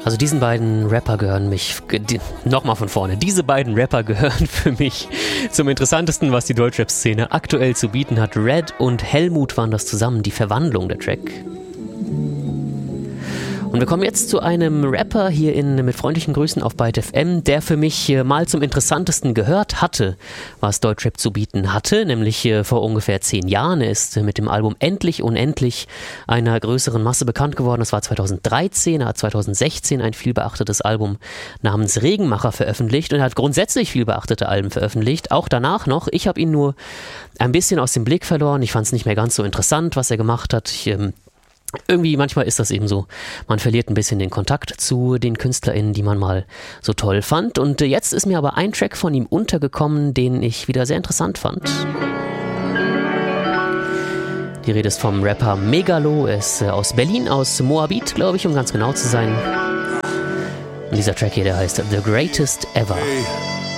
Also diesen beiden Rapper gehören nochmal von vorne, diese beiden Rapper gehören für mich zum Interessantesten, was die Deutschrap-Szene aktuell zu bieten hat. Red und Helmut waren das zusammen, die Verwandlung der Track. Und wir kommen jetzt zu einem Rapper hier mit freundlichen Grüßen auf Byte FM, der für mich mal zum Interessantesten gehört hatte, was Deutschrap zu bieten hatte, nämlich vor ungefähr 10 Jahren. Er ist mit dem Album Endlich Unendlich einer größeren Masse bekannt geworden. Das war 2013, er hat 2016 ein vielbeachtetes Album namens Regenmacher veröffentlicht und er hat grundsätzlich vielbeachtete Alben veröffentlicht, auch danach noch. Ich habe ihn nur ein bisschen aus dem Blick verloren. Ich fand es nicht mehr ganz so interessant, was er gemacht hat. Irgendwie, manchmal ist das eben so. Man verliert ein bisschen den Kontakt zu den KünstlerInnen, die man mal so toll fand. Und jetzt ist mir aber ein Track von ihm untergekommen, den ich wieder sehr interessant fand. Die Rede ist vom Rapper Megalo. Er ist aus Berlin, aus Moabit, glaube ich, um ganz genau zu sein. Und dieser Track hier, der heißt The Greatest Ever.